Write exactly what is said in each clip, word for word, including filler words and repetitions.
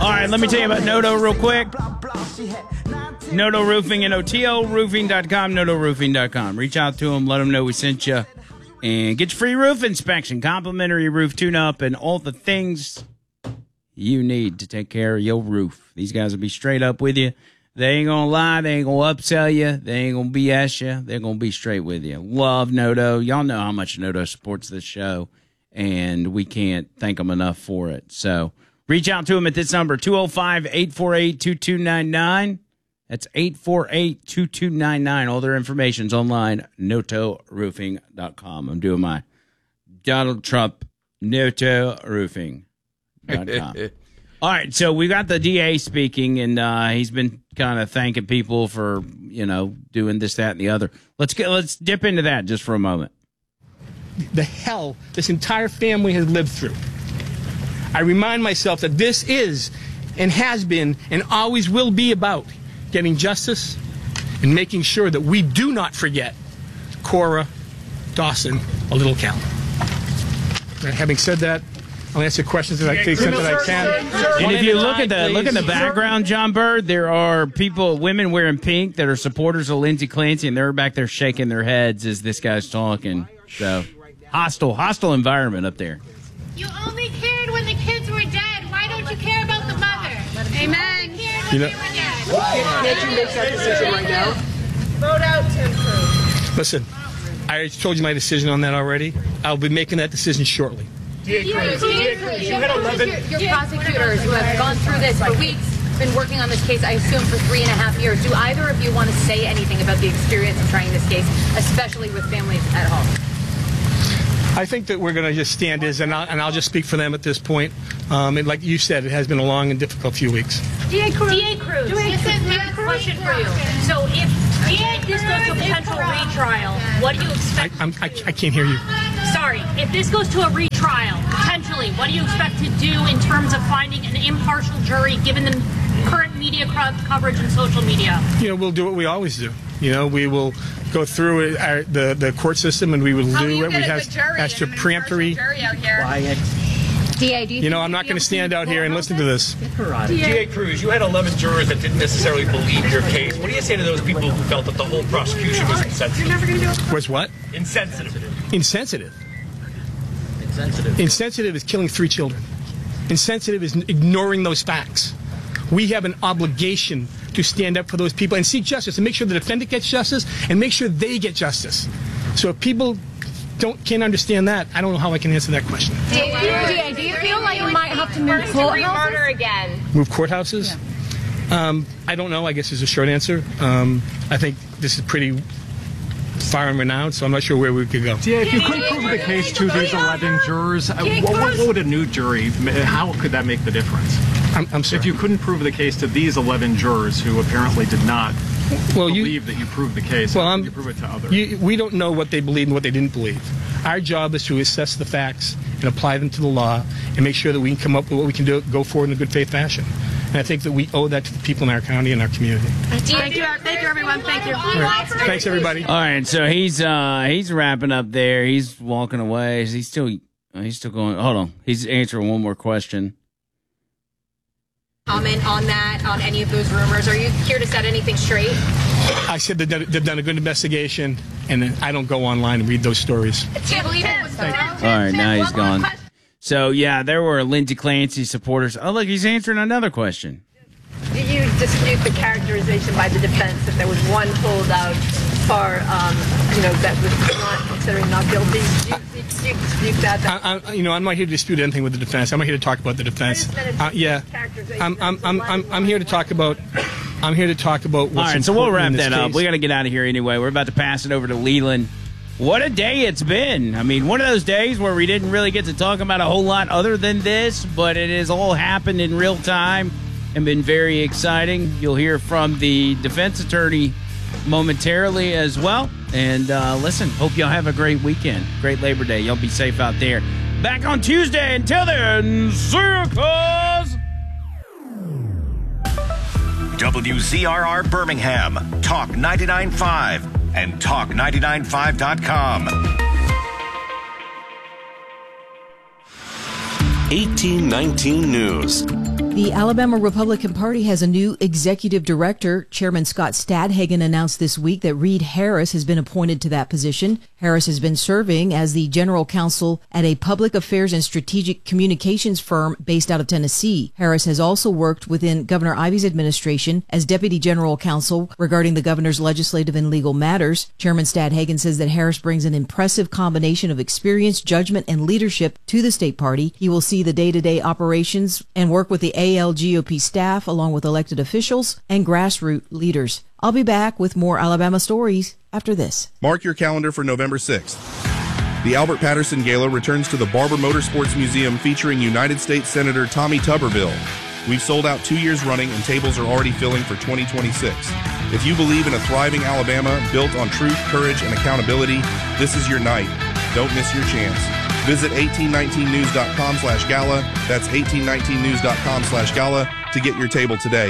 All right, let me tell you about Noto real quick. Noto Roofing and O T O roofing dot com, noto roofing dot com. Reach out to them, let them know we sent you, and get your free roof inspection, complimentary roof tune-up, and all the things you need to take care of your roof. These guys will be straight up with you. They ain't going to lie. They ain't going to upsell you. They ain't going to B S you. They're going to be straight with you. Love Noto. Y'all know how much Noto supports this show, and we can't thank them enough for it. So reach out to them at this number, two oh five, eight four eight, two two nine nine. That's eight four eight, two two nine nine. All their information's online, noto roofing dot com. I'm doing my Donald Trump, noto roofing dot com. All right, so we got the D A speaking, and uh, he's been kind of thanking people for, you know, doing this, that, and the other. Let's get let's dip into that just for a moment. The hell this entire family has lived through. I remind myself that this is and has been and always will be about getting justice and making sure that we do not forget Cora, Dawson, a little Cal. Having said that, I'll answer questions that I, to the extent that I can. And if you look at the look at the background, John Bird, there are people, women wearing pink that are supporters of Lindsey Clancy, and they're back there shaking their heads as this guy's talking. So hostile, hostile environment up there. You only cared when the kids were dead. Why don't you care about the mother? Amen. You know, Can't you make that decision right now? Vote out Tim Cruz. listen, I told you my decision on that already. I'll be making that decision shortly. D A Cruz, D A Cruz, you had eleven. Your, your prosecutors who have gone through this for weeks, been working on this case, I assume, for three and a half years. Do either of you want to say anything about the experience of trying this case, especially with families at home? I think that we're going to just stand as, and I'll, and I'll just speak for them at this point. Um, and like you said, it has been a long and difficult few weeks. D A Cruz. D A Cruz. This is my question for you. So if, if this goes to a potential retrial, what do you expect? I, I'm, I, I can't hear you. Sorry. If this goes to a retrial, potentially, what do you expect to do in terms of finding an impartial jury, given the current media co- coverage and social media? You know, we'll do what we always do. You know, we will go through it, our, the the court system, and we will do what we have as to preemptory. Quiet. D A, do you, You know, I'm not going to stand out here and listen to this. D A Cruz, you had eleven jurors that didn't necessarily believe your case. What do you say to those people who felt that the whole prosecution was insensitive? Was what? Insensitive. Insensitive. Insensitive. Insensitive is killing three children. Insensitive is ignoring those facts. We have an obligation to stand up for those people and seek justice and make sure the defendant gets justice and make sure they get justice. So if people don't can't understand that, I don't know how I can answer that question. D A, do you feel like you might have to move courthouses again? Move courthouses? Yeah. Um, I don't know, I guess is a short answer. Um, I think this is pretty far and renowned, so I'm not sure where we could go. Yeah, if you couldn't prove the case to these eleven jurors, uh, what, what would a new jury, how could that make the difference? I'm, I'm sorry. If you couldn't prove the case to these eleven jurors who apparently did not well, believe you, that you proved the case, well, how I'm, can you prove it to others? You, we don't know what they believed and what they didn't believe. Our job is to assess the facts and apply them to the law and make sure that we can come up with what we can do, go forward in a good faith fashion. And I think that we owe that to the people in our county and our community. Thank you, thank you, everyone. Thank you. Right. Thanks, everybody. All right, so he's uh, he's wrapping up there. He's walking away. He's still he's still going. Hold on, he's answering one more question. Comment on that, on any of those rumors? Are you here to set anything straight? I said that they've done a good investigation, and I don't go online and read those stories. Do you believe it was thorough? All right, now he's gone. So, yeah, there were Lindsey Clancy supporters. Oh, look, he's answering another question. Do you dispute the characterization by the defense that there was one holdout for, um, you know, that was not considering not guilty? Do you, do you dispute that? I, I, you know, I'm not here to dispute anything with the defense. I'm not here to talk about the defense. Uh, yeah, I'm, I'm, I'm, I'm, I'm here to talk about. I'm here to talk about. What's All right, so we'll wrap in this that up. case. We got to get out of here anyway. We're about to pass it over to Leland. What a day it's been. I mean, one of those days where we didn't really get to talk about a whole lot other than this, but it has all happened in real time and been very exciting. You'll hear from the defense attorney momentarily as well. And uh, listen, hope y'all have a great weekend. Great Labor Day. Y'all be safe out there. Back on Tuesday. Until then, see you, cuz. W Z R R Birmingham, Talk ninety-nine point five, and talk ninety-nine five dot com. eighteen nineteen News. The Alabama Republican Party has a new executive director. Chairman Scott Stadhagen announced this week that Reed Harris has been appointed to that position. Harris has been serving as the general counsel at a public affairs and strategic communications firm based out of Tennessee. Harris has also worked within Governor Ivey's administration as deputy general counsel regarding the governor's legislative and legal matters. Chairman Stadhagen says that Harris brings an impressive combination of experience, judgment, and leadership to the state party. He will see the day-to-day operations and work with the A L G O P staff along with elected officials and grassroots leaders. I'll be back with more Alabama stories after this. Mark your calendar for November sixth. The Albert Patterson Gala returns to the Barber Motorsports Museum featuring United States Senator Tommy Tuberville. We've sold out two years running and tables are already filling for twenty twenty-six. If you believe in a thriving Alabama built on truth, courage, and accountability, this is your night. Don't miss your chance. Visit eighteen nineteen news dot com slash gala. That's eighteen nineteen news dot com slash gala to get your table today.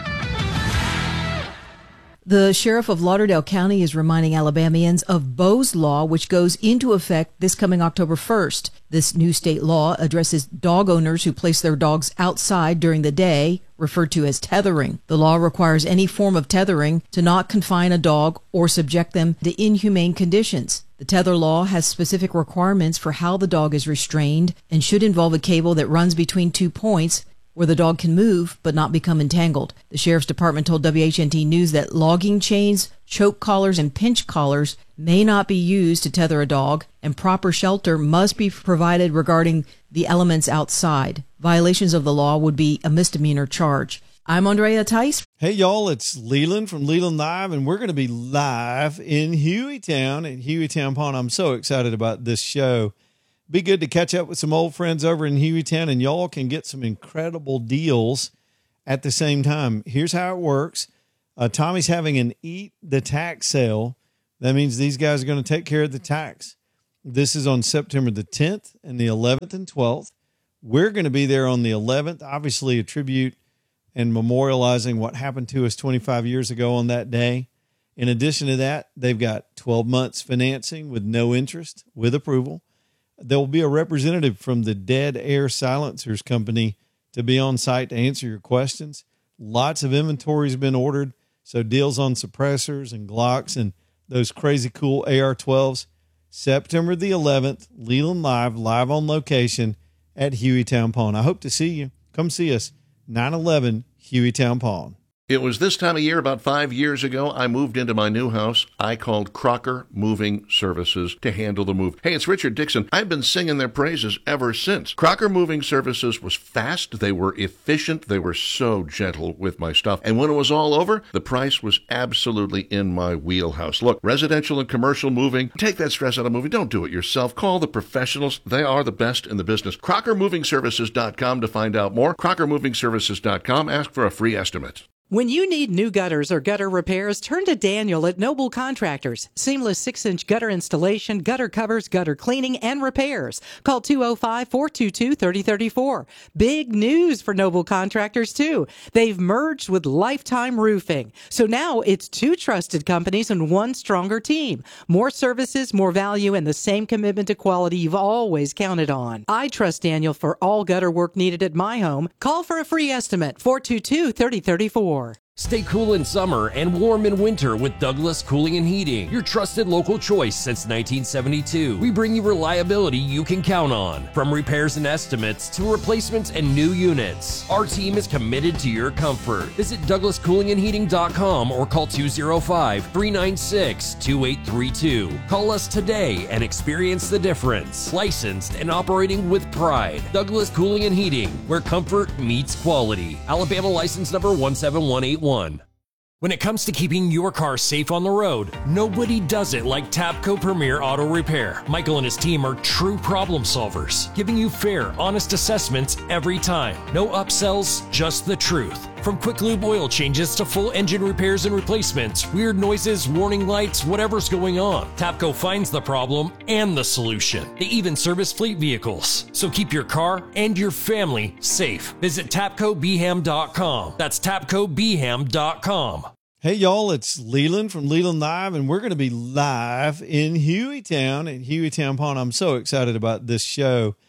The sheriff of Lauderdale County is reminding Alabamians of Bo's Law, which goes into effect this coming October first. This new state law addresses dog owners who place their dogs outside during the day, referred to as tethering. The law requires any form of tethering to not confine a dog or subject them to inhumane conditions. The tether law has specific requirements for how the dog is restrained and should involve a cable that runs between two points where the dog can move but not become entangled. The Sheriff's Department told W H N T News that logging chains, choke collars, and pinch collars may not be used to tether a dog, and proper shelter must be provided regarding the elements outside. Violations of the law would be a misdemeanor charge. I'm Andrea Tice. Hey, y'all, it's Leland from Leland Live, and we're going to be live in Hueytown at Hueytown Pawn. I'm so excited about this show. Be good to catch up with some old friends over in Hueytown, and y'all can get some incredible deals at the same time. Here's how it works. Uh, Tommy's having an Eat the Tax sale. That means these guys are going to take care of the tax. This is on September the tenth and the eleventh and twelfth. We're going to be there on the eleventh, obviously a tribute and memorializing what happened to us twenty-five years ago on that day. In addition to that, they've got twelve months financing with no interest, with approval. There will be a representative from the Dead Air Silencers Company to be on site to answer your questions. Lots of inventory has been ordered, so deals on suppressors and Glocks and those crazy cool A R twelves. September the eleventh, Leland Live, live on location at Hueytown Pawn. I hope to see you. Come see us, nine eleven Hueytown Pawn. It was this time of year, about five years ago, I moved into my new house. I called Crocker Moving Services to handle the move. Hey, it's Richard Dixon. I've been singing their praises ever since. Crocker Moving Services was fast. They were efficient. They were so gentle with my stuff. And when it was all over, the price was absolutely in my wheelhouse. Look, residential and commercial moving, take that stress out of moving. Don't do it yourself. Call the professionals. They are the best in the business. Crocker Moving Services dot com to find out more. Crocker Moving Services dot com. Ask for a free estimate. When you need new gutters or gutter repairs, turn to Daniel at Noble Contractors. Seamless six-inch gutter installation, gutter covers, gutter cleaning, and repairs. Call two oh five, four two two, three oh three four. Big news for Noble Contractors, too. They've merged with Lifetime Roofing. So now it's two trusted companies and one stronger team. More services, more value, and the same commitment to quality you've always counted on. I trust Daniel for all gutter work needed at my home. Call for a free estimate, four two two, three oh three four. Stay cool in summer and warm in winter with Douglas Cooling and Heating, your trusted local choice since nineteen seventy-two. We bring you reliability you can count on, from repairs and estimates to replacements and new units. Our team is committed to your comfort. Visit Douglas Cooling and Heating dot com or call two oh five, three nine six, two eight three two. Call us today and experience the difference. Licensed and operating with pride. Douglas Cooling and Heating, where comfort meets quality. Alabama license number one seven one eight one. When it comes to keeping your car safe on the road, nobody does it like Tapco Premier Auto Repair. Michael and his team are true problem solvers, giving you fair, honest assessments every time. No upsells, just the truth. From quick lube oil changes to full engine repairs and replacements, weird noises, warning lights, whatever's going on, Tapco finds the problem and the solution. They even service fleet vehicles. So keep your car and your family safe. Visit Tapco B Ham dot com. That's Tapco B Ham dot com. Hey, y'all, it's Leland from Leland Live, and we're going to be live in Hueytown at Hueytown Pawn. I'm so excited about this show.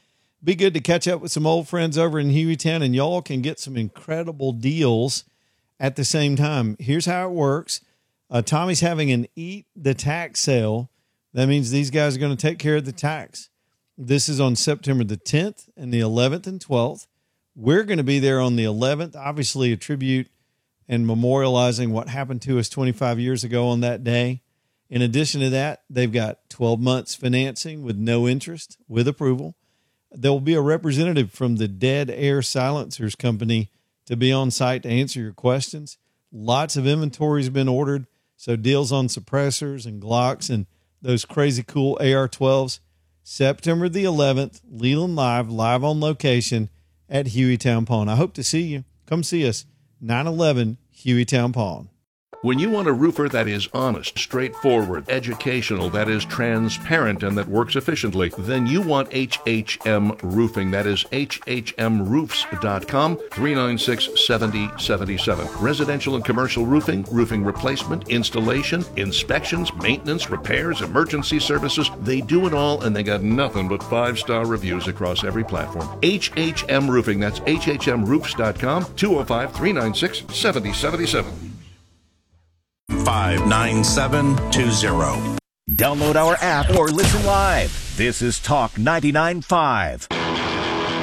Be good to catch up with some old friends over in Hueytown, and y'all can get some incredible deals at the same time. Here's how it works. Uh, Tommy's having an Eat the Tax sale. That means these guys are going to take care of the tax. This is on September the tenth and the eleventh and twelfth. We're going to be there on the eleventh, obviously a tribute and memorializing what happened to us twenty-five years ago on that day. In addition to that, they've got twelve months financing with no interest, with approval. There will be a representative from the Dead Air Silencers Company to be on site to answer your questions. Lots of inventory has been ordered, so deals on suppressors and Glocks and those crazy cool A R twelves. September the eleventh, Leland Live, live on location at Hueytown Pawn. I hope to see you. Come see us, nine eleven Hueytown Pawn. When you want a roofer that is honest, straightforward, educational, that is transparent, and that works efficiently, then you want H H M Roofing. That is H H M roofs dot com, three nine six, seven zero seven seven. Residential and commercial roofing, roofing replacement, installation, inspections, maintenance, repairs, emergency services. They do it all, and they got nothing but five-star reviews across every platform. H H M Roofing. That's H H M roofs dot com, two oh five, three nine six, seven zero seven seven. five nine seven two zero. Download our app or listen live. This is Talk ninety-nine point five.